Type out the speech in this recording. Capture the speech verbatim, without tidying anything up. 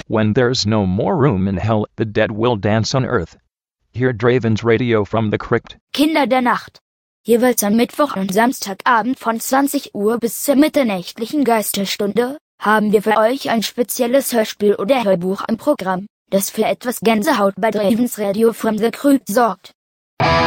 When there's no more room in hell, the dead will dance on earth. Hear Draven's Radio from the Crypt. Kinder der Nacht. Jeweils am Mittwoch und Samstagabend von zwanzig Uhr bis zur mitternächtlichen Geisterstunde haben wir für euch ein spezielles Hörspiel oder Hörbuch im Programm, das für etwas Gänsehaut bei Dravens Radio from the Crypt sorgt.